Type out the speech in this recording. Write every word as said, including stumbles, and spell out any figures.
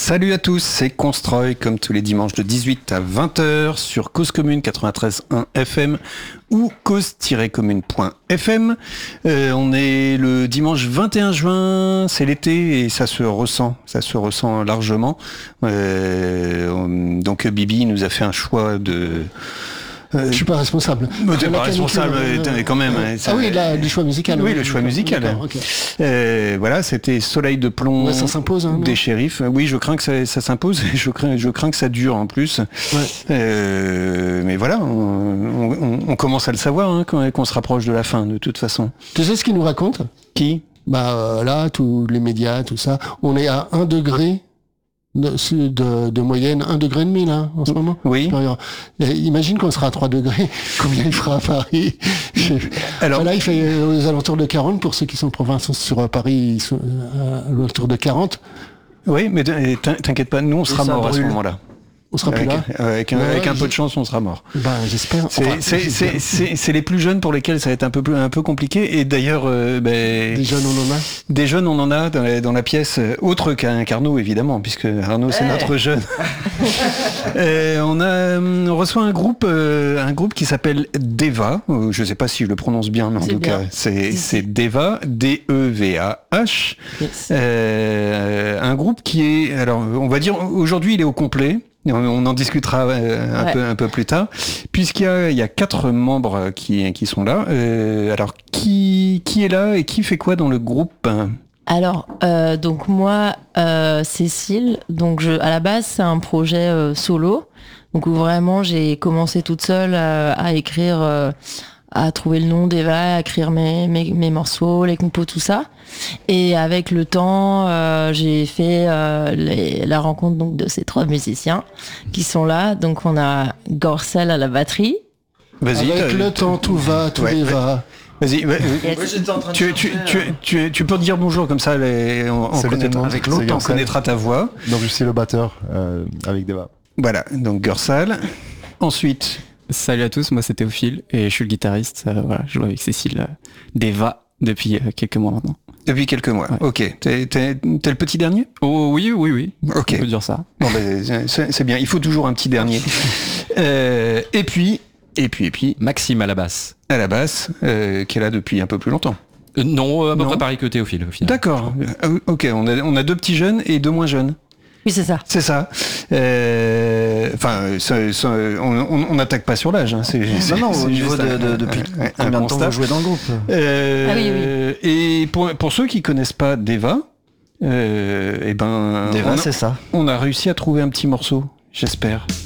Salut à tous, c'est Constroy, comme tous les dimanches de dix-huit à vingt heures sur Cause Commune quatre-vingt-treize virgule un F M ou cause tiret commune point F M. Euh, on est le dimanche vingt et un juin, c'est l'été et ça se ressent, ça se ressent largement. Euh, donc Bibi nous a fait un choix de... Euh, je suis pas responsable. Mais t'es pas responsable euh, quand même. Euh, ah oui, là, le choix musical. Oui, oui, le choix musical. Okay. Euh, voilà, c'était Soleil de plomb. Ouais, ça s'impose. Hein, des shérifs. Oui, je crains que ça, ça s'impose. Je crains, je crains que ça dure en plus. Ouais. Euh, mais voilà, on, on, on commence à le savoir hein, quand qu'on se rapproche de la fin, de toute façon. Tu sais ce qu'ils nous racontent ? Qui ? Bah euh, là, tous les médias, tout ça, on est à un degré. De, de, de moyenne un degré et demi là en ce moment. Oui. Et imagine qu'on sera à trois degrés. Combien il fera à Paris? Alors là, il fait aux alentours de quarante pour ceux qui sont en province sur Paris, ils sont à l'entour de quarante. Oui, mais t'inquiète pas, nous on sera morts à ce moment-là. On sera plus avec, là. Avec, un, ouais, avec un peu de chance, on sera mort. Ben, j'espère. C'est, enfin, c'est, c'est, c'est, c'est les plus jeunes pour lesquels ça va être un peu plus, un peu compliqué. Et d'ailleurs, euh, ben, des jeunes, on en a. Des jeunes, on en a dans la, dans la pièce, autre qu'un qu'Arnaud évidemment, puisque Arnaud c'est hey. notre jeune. Et on a, on reçoit un groupe, euh, un groupe qui s'appelle Deva. Je sais pas si je le prononce bien, mais en c'est tout bien. cas, c'est, c'est Deva, D E V A H. Yes. Euh, un groupe qui est, alors, on va dire, aujourd'hui, il est au complet. On en discutera un, ouais. peu, un peu plus tard, puisqu'il y a, il y a quatre membres qui, qui sont là. Euh, alors, qui, qui est là et qui fait quoi dans le groupe ? Alors, euh, donc moi, euh, Cécile, donc je, à la base, c'est un projet euh, solo, donc où vraiment j'ai commencé toute seule à, à écrire, euh, à trouver le nom d'Eva, à écrire mes, mes, mes morceaux, les compos, tout ça. Et avec le temps, euh, j'ai fait euh, les, la rencontre donc de ces trois musiciens qui sont là. Donc on a Gorsel à la batterie. Vas-y. Avec le temps, tout va, tout ouais, va. Vas-y. Ouais, yes. Moi, j'étais en train de tu, tu, tu, tu, tu peux dire bonjour comme ça, les, on, on, connaîtra, avec l'autre, on connaîtra ta voix. Donc je suis le batteur euh, avec Deva. Voilà. Donc Gorsel. Ensuite. Salut à tous, moi c'est Théophile et je suis le guitariste. Euh, voilà, je joue avec Cécile euh, Deva depuis euh, quelques mois maintenant. Depuis quelques mois, ouais. Ok. T'es, t'es, t'es le petit dernier ? Oh oui, oui, oui. Ok. On peut dire ça. Bon, ben, c'est, c'est bien, il faut toujours un petit dernier. euh, et puis, et puis, et puis... Maxime à la basse. À la basse, euh, qui est là depuis un peu plus longtemps. Euh, non, à peu près pareil que Théophile au final. D'accord. Euh, ok, on a, on a deux petits jeunes et deux moins jeunes. Oui, c'est ça. C'est ça. Euh, enfin, ça, ça, on n'attaque pas sur l'âge. Hein. C'est, non, c'est, non, c'est au niveau de, de, un, depuis un, combien un de temps vous jouez dans le groupe euh, ah, oui, oui. Et pour, pour ceux qui connaissent pas Deva, euh, et ben, Deva, on a, c'est ça. On a réussi à trouver un petit morceau, j'espère.